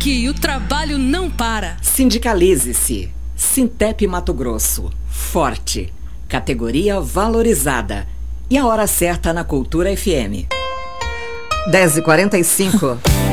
aqui, o trabalho não para. Sindicalize-se. Sintep Mato Grosso. Forte. Categoria valorizada. E a hora certa na Cultura FM. 10h45.